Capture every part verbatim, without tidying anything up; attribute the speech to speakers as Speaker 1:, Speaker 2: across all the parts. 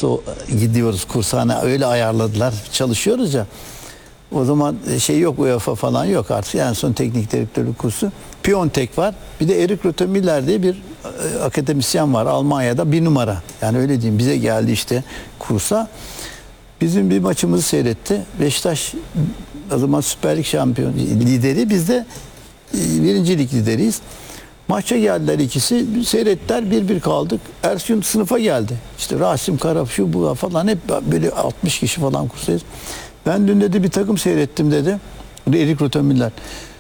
Speaker 1: nasıl gidiyoruz kursana öyle ayarladılar. Çalışıyoruz ya. O zaman şey yok, UEFA falan yok artık. Yani son teknik direktörlük kursu. Piontek var. Bir de Erik Rötemiller diye bir e, akademisyen var Almanya'da, bir numara. Yani öyle diyeyim, bize geldi işte kursa. Bizim bir maçımızı seyretti. Beşiktaş o zaman Süper Lig şampiyon lideri. Biz de e, birinci lig lideriyiz. Maça geldiler ikisi. Seyrettiler, bir bir kaldık. Ersun sınıfa geldi. İşte Rasim Karap şu bu falan, hep böyle altmış kişi falan kurstayız. Ben dün dedi bir takım seyrettim dedi. Erik Rötemiller.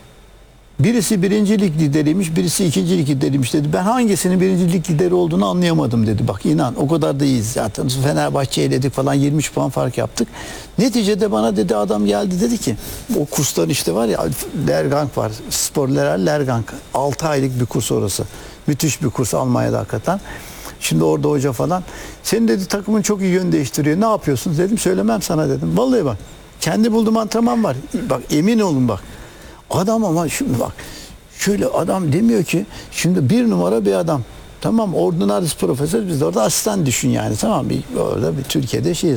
Speaker 1: Birisi birinci lig lideriymiş, birisi ikinci lig lideriymiş dedi. Ben hangisinin birinci lig lideri olduğunu anlayamadım dedi. Bak inan, o kadar da iyiyiz zaten. Fenerbahçe eledik falan, yirmi üç puan fark yaptık. Neticede bana dedi, adam geldi dedi ki, o kurslar işte var ya, Lehrgang var. Sporlerer Lehrgang. altı aylık bir kurs orası. Müthiş bir kurs Almanya'da hakikaten. Şimdi orada hoca falan. Senin dedi takımın çok iyi yön değiştiriyor. Ne yapıyorsun dedim. Söylemem sana dedim. Vallahi bak. Kendi bulduğum antrenman var. Bak emin olun bak. Adam ama şimdi bak. Şöyle adam demiyor ki şimdi bir numara bir adam. Tamam, ordinaris profesör, biz de orada asistan düşün yani. Tamam, bir, orada bir Türkiye'de şeyiz.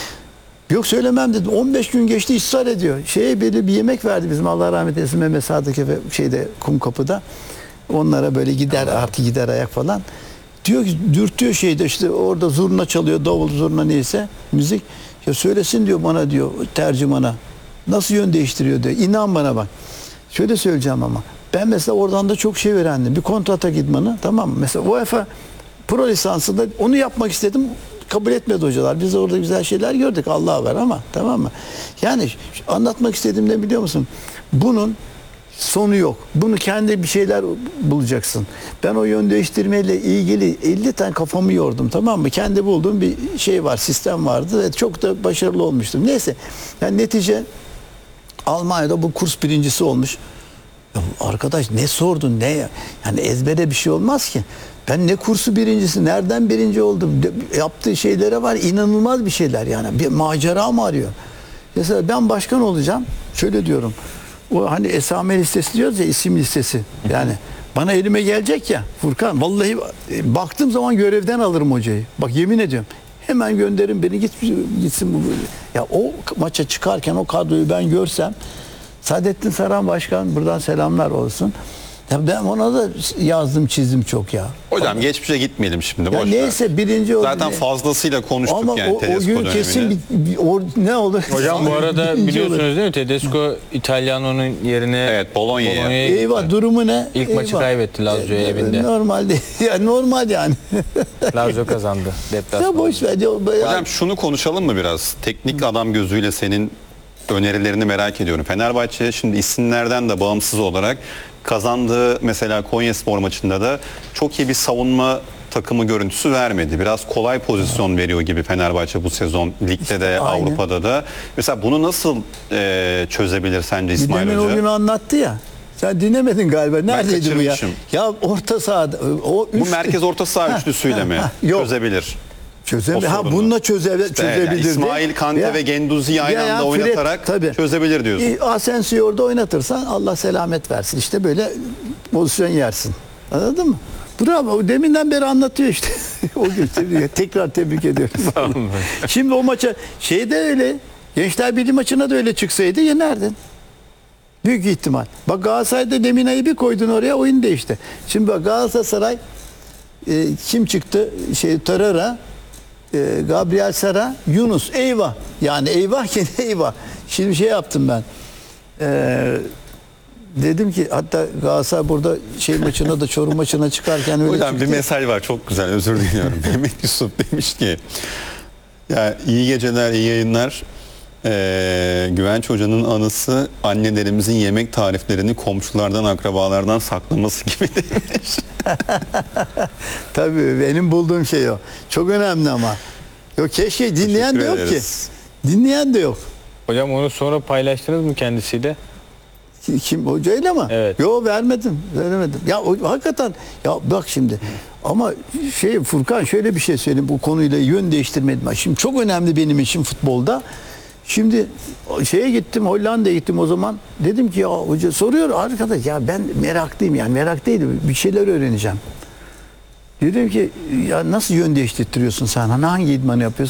Speaker 1: Yok söylemem dedim. on beş gün geçti, ısrar ediyor. Şeye böyle bir yemek verdi bizim, Allah rahmet eylesin, Mehmet Sadık Efe şeyde, Kumkapı'da. Onlara böyle gider artı gider ayak falan. Diyor ki, dürtüyor şeyde işte, orada zurna çalıyor, davul zurna neyse müzik. Ya söylesin diyor bana diyor tercümana. Nasıl yön değiştiriyor diyor. İnan bana bak. Şöyle söyleyeceğim ama. Ben mesela oradan da çok şey öğrendim. Bir kontratak idmanı, tamam mı? Mesela UEFA pro lisansında onu yapmak istedim. Kabul etmedi hocalar. Biz de orada güzel şeyler gördük. Allah'a ver ama, tamam mı? Yani anlatmak istediğim ne biliyor musun? Bunun sonu yok. Bunu kendi bir şeyler bulacaksın. Ben o yön değiştirmeyle ilgili elli tane kafamı yordum, tamam mı? Kendi bulduğum bir şey var, sistem vardı ve çok da başarılı olmuştum. Neyse. Yani netice Almanya'da bu kurs birincisi olmuş. Ya arkadaş ne sordun ne ya? Yani ezbere bir şey olmaz ki. Ben ne kursu birincisi, nereden birinci oldum? De, yaptığı şeylere var, inanılmaz bir şeyler yani. Bir macera mı arıyor? Mesela ben başkan olacağım. Şöyle diyorum. O hani esame listesi diyoruz ya, isim listesi. Yani bana elime gelecek ya Furkan, vallahi baktığım zaman görevden alırım hocayı. Bak yemin ediyorum. Hemen gönderin beni, git, gitsin bu. Ya o maça çıkarken o kadroyu ben görsem, Saadettin Saran Başkan, buradan selamlar olsun. Ya ben ona da yazdım çizdim çok ya.
Speaker 2: Hocam
Speaker 1: Ama,
Speaker 2: geçmişe gitmeyelim şimdi.
Speaker 1: ya
Speaker 2: boş
Speaker 1: neyse
Speaker 2: ver.
Speaker 1: birinci oldu.
Speaker 2: Zaten
Speaker 1: ne?
Speaker 2: fazlasıyla konuştuk
Speaker 1: Ama
Speaker 2: yani
Speaker 1: o, o
Speaker 2: Tedesco
Speaker 1: gün
Speaker 2: dönemini.
Speaker 1: kesin bir, bir, or, ne olur?
Speaker 3: Hocam bu arada
Speaker 1: Birinci
Speaker 3: biliyorsunuz
Speaker 1: olur.
Speaker 3: değil mi? Tedesco İtalyano'nun yerine
Speaker 2: Evet, Bologna'ya.
Speaker 3: Bologna'ya
Speaker 1: Eyvah,
Speaker 3: gitti.
Speaker 1: durumu ne?
Speaker 3: İlk
Speaker 1: Eyvah.
Speaker 3: maçı kaybetti Lazio'ya evinde.
Speaker 1: Normal değil. Ya normal yani.
Speaker 3: Lazio kazandı
Speaker 1: Ya
Speaker 3: deplasmanda.
Speaker 1: boş ver. Ya,
Speaker 2: Hocam şunu konuşalım mı biraz? Teknik adam gözüyle senin önerilerini merak ediyorum. Fenerbahçe şimdi isimlerden de bağımsız olarak kazandığı mesela Konyaspor maçında da çok iyi bir savunma takımı görüntüsü vermedi. Biraz kolay pozisyon veriyor gibi Fenerbahçe bu sezon ligde de
Speaker 1: Aynen.
Speaker 2: Avrupa'da da. Mesela bunu nasıl e, çözebilir sence İsmail
Speaker 1: Demin
Speaker 2: Hoca?
Speaker 1: o gün anlattı ya. Sen dinlemedin galiba. Neredeydi bu ya?
Speaker 2: kaçırmışım.
Speaker 1: Ya orta sahada. O
Speaker 2: Bu
Speaker 1: üç,
Speaker 2: merkez orta saha üçlüsüyle mi
Speaker 1: Yok.
Speaker 2: çözebilir?
Speaker 1: çözebilir.
Speaker 2: o
Speaker 1: Ha
Speaker 2: sorunu.
Speaker 1: bununla çöze,
Speaker 2: İşte evet, yani
Speaker 1: çözebilirdi.
Speaker 2: İsmail Kante
Speaker 1: Ya-
Speaker 2: ve Genduzi'yi aynı
Speaker 1: Ya- ya
Speaker 2: anda
Speaker 1: Fred,
Speaker 2: oynatarak
Speaker 1: tabii.
Speaker 2: çözebilir diyorsun.
Speaker 1: E, Asensio'yu orada oynatırsan Allah selamet versin. İşte böyle pozisyon yersin. Anladın mı? Bravo. O deminden beri anlatıyor işte. O gün tebrik, tekrar tebrik ediyorum. Şimdi o maça şeyde öyle. Gençler Birliği maçına da öyle çıksaydı yenerdin. Büyük ihtimal. Bak Galatasaray'da Demina'yı bir koydun oraya, oyun değişti. Şimdi bak Galatasaray e, kim çıktı? Şey Torreira, e, Gabriel Sara, Yunus. Eyvah. Yani eyvah ki eyvah. Şimdi şey yaptım ben. E, dedim ki hatta Galatasaray burada şey maçına da Çorum maçına çıkarken öyle
Speaker 2: Hocam bir
Speaker 1: çıktı.
Speaker 2: mesaj var çok güzel, özür diliyorum. Mehmet Yusuf demiş ki ya iyi geceler, iyi yayınlar. Ee, Güvenç Hoca'nın anısı annelerimizin yemek tariflerini komşulardan, akrabalardan saklaması gibi demiş.
Speaker 1: Tabii benim bulduğum şey o. Çok önemli ama. Yok keşke dinleyen de
Speaker 2: Teşekkür
Speaker 1: yok
Speaker 2: ederiz.
Speaker 1: ki. Dinleyen de yok.
Speaker 3: Hocam onu sonra paylaştınız mı kendisiyle?
Speaker 1: Kim, hocayla mı?
Speaker 3: Evet.
Speaker 1: Yok vermedim. Veremedim. Ya o, hakikaten ya bak şimdi ama şey Furkan şöyle bir şey söyleyeyim bu konuyla yön değiştirmedim. Şimdi çok önemli benim için futbolda. Şimdi şeye gittim, Hollanda'ya gittim o zaman. Dedim ki ya hoca soruyor arkadaş ya ben meraklıyım yani merak değil bir şeyler öğreneceğim. Dedim ki ya nasıl yön değiştiriyorsun sen? Hangi idmanı yapıyorsun?